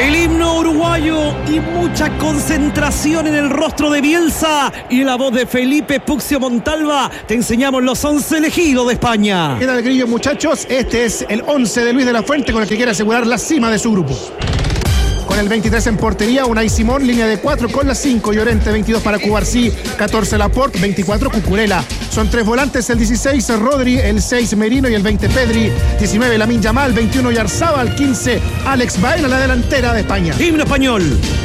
El himno uruguayo y mucha concentración en el rostro de Bielsa y la voz de Felipe Puccio Montalva. Te enseñamos los 11 elegidos de España. Queda el grillo, muchachos. Este es el 11 de Luis de la Fuente, con el que quiere asegurar la cima de su grupo. Con el 23 en portería, Unai Simón, línea de 4 con la 5, Llorente, 22 para Cubarsí, 14 Laporte, 24 Cucurella. Son 3 volantes, el 16 Rodri, el 6 Merino y el 20 Pedri, 19 Lamine Yamal, 21 Yarzábal, 15 Alex Baena, la delantera de España. Himno español.